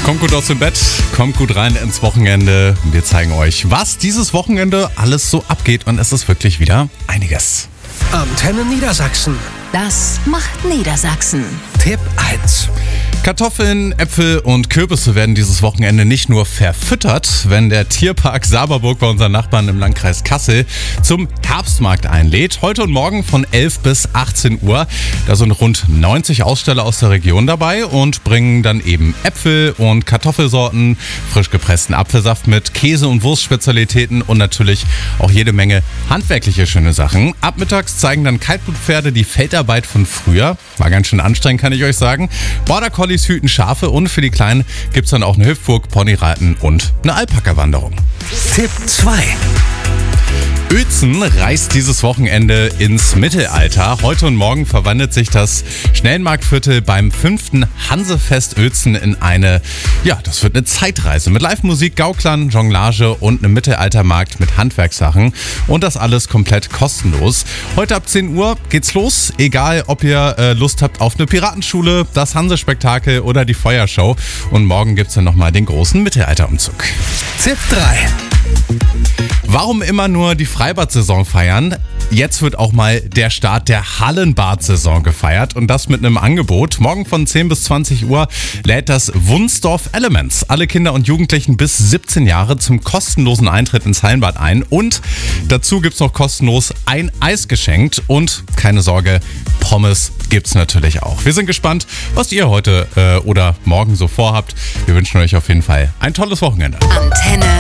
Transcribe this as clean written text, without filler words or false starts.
Kommt gut aus dem Bett, kommt gut rein ins Wochenende. Wir zeigen euch, was dieses Wochenende alles so abgeht, und es ist wirklich wieder einiges. Antenne Niedersachsen. Das macht Niedersachsen. Tipp 1. Kartoffeln, Äpfel und Kürbisse werden dieses Wochenende nicht nur verfüttert, wenn der Tierpark Saberburg bei unseren Nachbarn im Landkreis Kassel zum Herbstmarkt einlädt. Heute und morgen von 11 bis 18 Uhr. Da sind rund 90 Aussteller aus der Region dabei und bringen dann eben Äpfel und Kartoffelsorten, frisch gepressten Apfelsaft mit, Käse- und Wurstspezialitäten und natürlich auch jede Menge handwerkliche schöne Sachen. Ab mittags zeigen dann Kaltblutpferde die Feldarbeit von früher. War ganz schön anstrengend, kann ich euch sagen. Border Collies hüten Schafe und für die Kleinen gibt es dann auch eine Hüpfburg, Ponyreiten und eine Alpaka-Wanderung. Tipp 2. Uelzen reist dieses Wochenende ins Mittelalter. Heute und morgen verwandelt sich das Schnellenmarktviertel beim 5. Hansefest Uelzen in das wird eine Zeitreise mit Live-Musik, Gauklern, Jonglage und einem Mittelaltermarkt mit Handwerkssachen. Und das alles komplett kostenlos. Heute ab 10 Uhr geht's los. Egal, ob ihr Lust habt auf eine Piratenschule, das Hansespektakel oder die Feuershow. Und morgen gibt's dann nochmal den großen Mittelalterumzug. Tipp 3. Warum immer nur die Freibad-Saison feiern? Jetzt wird auch mal der Start der Hallenbad-Saison gefeiert, und das mit einem Angebot. Morgen von 10 bis 20 Uhr lädt das Wunsdorf Elements alle Kinder und Jugendlichen bis 17 Jahre zum kostenlosen Eintritt ins Hallenbad ein. Und dazu gibt's noch kostenlos ein Eis geschenkt. Und keine Sorge, Pommes gibt's natürlich auch. Wir sind gespannt, was ihr heute oder morgen so vorhabt. Wir wünschen euch auf jeden Fall ein tolles Wochenende. Antenne